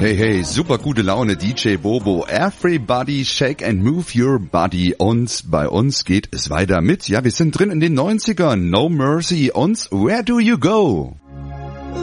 Hey, hey, super gute Laune, DJ Bobo. Everybody shake and move your body. Und bei uns geht es weiter mit, ja, wir sind drin in den 90ern. No Mercy und Where Do You Go?